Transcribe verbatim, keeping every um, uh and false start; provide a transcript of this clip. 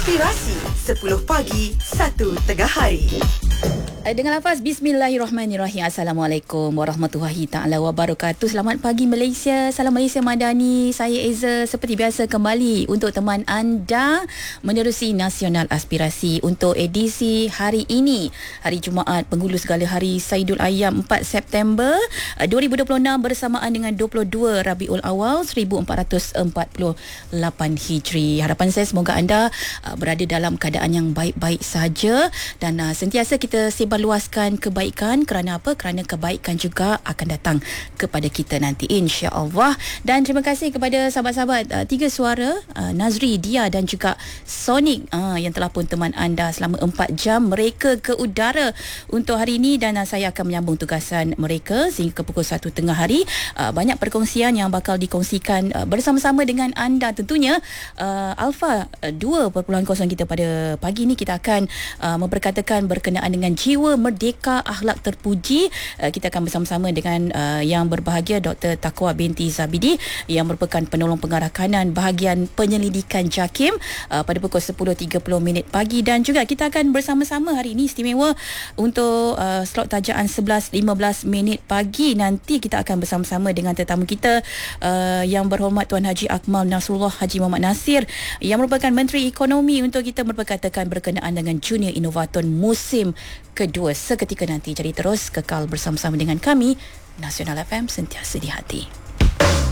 Aspirasi sepuluh pagi, satu tengah hari. Dengan lafaz Bismillahirrahmanirrahim. Assalamualaikum warahmatullahi taala wabarakatuh. Selamat pagi Malaysia. Salam Malaysia Madani. Saya Eza seperti biasa kembali untuk teman anda menerusi Nasional Aspirasi untuk edisi hari ini, hari Jumaat penghulu segala hari Saidul Ayyam empat September dua ribu dua puluh enam bersamaan dengan dua puluh dua Rabiul Awal seribu empat ratus empat puluh lapan Hijri. Harapan saya semoga anda berada dalam keadaan yang baik-baik saja dan sentiasa kita sebar luaskan kebaikan. Kerana apa? Kerana kebaikan juga akan datang kepada kita nanti, insya-Allah. Dan terima kasih kepada sahabat-sahabat uh, Tiga Suara, uh, Nazri, Dia dan juga Sonic uh, yang telah pun teman anda selama empat jam mereka ke udara untuk hari ini, dan uh, saya akan menyambung tugasan mereka sehingga ke pukul satu tengah hari. Uh, banyak perkongsian yang bakal dikongsikan uh, bersama-sama dengan anda tentunya. uh, Alpha uh, dua titik kosong kita pada pagi ini kita akan uh, memperkatakan berkenaan dengan jiwa merdeka akhlak terpuji. Uh, kita akan bersama-sama dengan uh, yang berbahagia Doktor Taqwa binti Zabidi yang merupakan penolong pengarah kanan bahagian penyelidikan JAKIM uh, pada pukul sepuluh tiga puluh minit pagi, dan juga kita akan bersama-sama hari ini istimewa untuk uh, slot tajaan sebelas lima belas minit pagi. Nanti kita akan bersama-sama dengan tetamu kita uh, yang berhormat Tuan Haji Akmal Nasrullah Haji Muhammad Nasir yang merupakan Menteri Ekonomi, untuk kita memperkatakan berkenaan dengan Junior Inovator musim kedua seketika nanti. Jadi terus kekal bersama-sama dengan kami. Nasional F M, sentiasa di hati.